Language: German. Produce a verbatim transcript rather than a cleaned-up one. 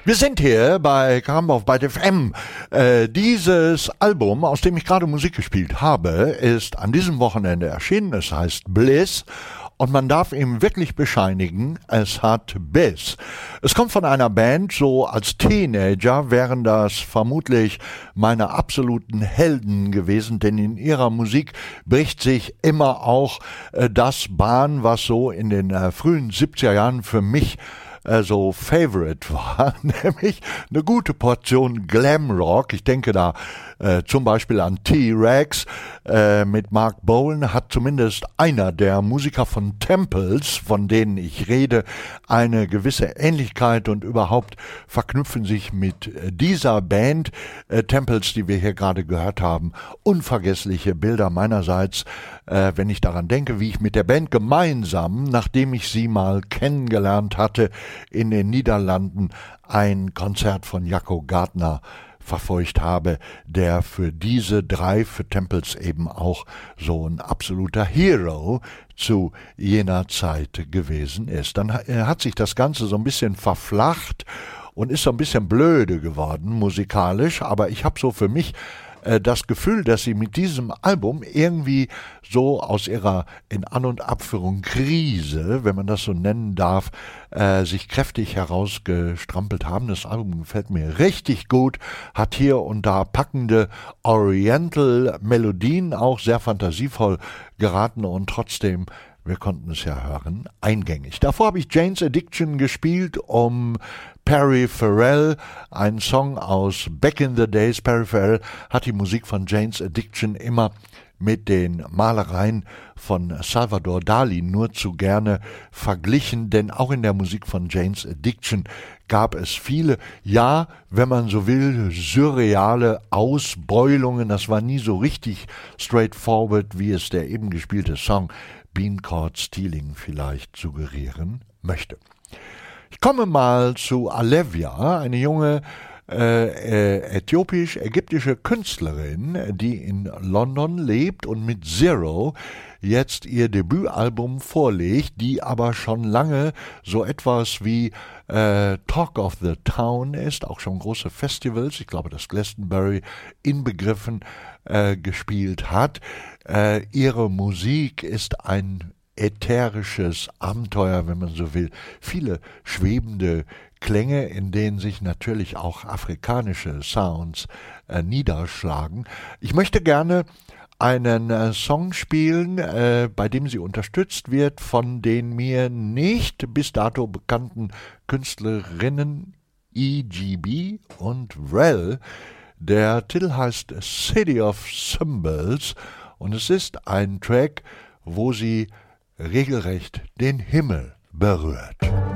Wir sind hier bei Kramdorf bei F M. Äh, dieses Album, aus dem ich gerade Musik gespielt habe, ist an diesem Wochenende erschienen. Es heißt Bliss. Und man darf ihm wirklich bescheinigen, es hat Biss. Es kommt von einer Band, so als Teenager wären das vermutlich meine absoluten Helden gewesen, denn in ihrer Musik bricht sich immer auch äh, das Bahn, was so in den äh, frühen siebziger Jahren für mich äh, so Favorite war, nämlich eine gute Portion Glamrock. Ich denke da äh, zum Beispiel an T-Rex äh, mit Mark Bolan, hat zumindest einer der Musiker von Temples, von denen ich rede, eine gewisse Ähnlichkeit und überhaupt verknüpfen sich mit dieser Band, äh, Temples, die wir hier gerade gehört haben, unvergessliche Bilder meinerseits, äh, wenn ich daran denke, wie ich mit der Band gemeinsam, nachdem ich sie mal kennengelernt hatte, in den Niederlanden ein Konzert von Jacco Gardner verfolgt habe, der für diese drei, für Temples eben auch so ein absoluter Hero zu jener Zeit gewesen ist. Dann hat sich das Ganze so ein bisschen verflacht und ist so ein bisschen blöde geworden musikalisch, aber ich habe so für mich äh, das Gefühl, dass sie mit diesem Album irgendwie so aus ihrer in An- und Abführung Krise, wenn man das so nennen darf, äh, sich kräftig herausgestrampelt haben. Das Album gefällt mir richtig gut, hat hier und da packende Oriental-Melodien, auch sehr fantasievoll geraten und trotzdem, wir konnten es ja hören, eingängig. Davor habe ich Jane's Addiction gespielt, um Perry Farrell, ein Song aus Back in the Days. Perry Farrell hat die Musik von Jane's Addiction immer mit den Malereien von Salvador Dali nur zu gerne verglichen, denn auch in der Musik von Jane's Addiction gab es viele, ja, wenn man so will, surreale Ausbeulungen. Das war nie so richtig straightforward, wie es der eben gespielte Song Bean Caught Stealing vielleicht suggerieren möchte. Ich komme mal zu Alevia, eine junge äh, äh, äthiopisch-ägyptische Künstlerin, die in London lebt und mit Zero jetzt ihr Debütalbum vorlegt, die aber schon lange so etwas wie äh, Talk of the Town ist, auch schon große Festivals, ich glaube das Glastonbury inbegriffen, äh, gespielt hat. Äh, ihre Musik ist ein ätherisches Abenteuer, wenn man so will. Viele schwebende Klänge, in denen sich natürlich auch afrikanische Sounds äh, niederschlagen. Ich möchte gerne einen äh, Song spielen, äh, bei dem sie unterstützt wird von den mir nicht bis dato bekannten Künstlerinnen E G B und Rel. Der Titel heißt City of Symbols und es ist ein Track, wo sie regelrecht den Himmel berührt.